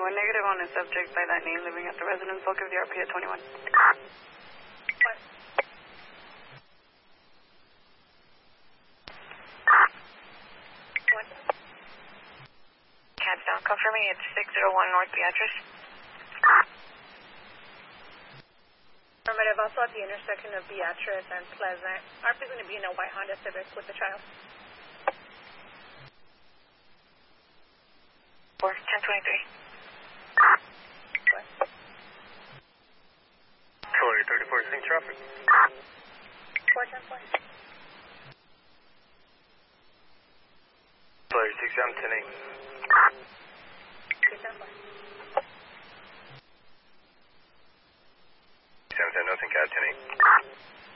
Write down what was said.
negative on a subject by that name living at the residence. I'll give the RP at 21. Cabs down, confirming it's 601 North Beatrice. Affirmative, also at the intersection of Beatrice and Pleasant. RP is going to be in a white Honda Civic with the child. 1023. Troy 34, seeing traffic. 410. Flyer 67, 10-8. 710, nothing, cab 10-8.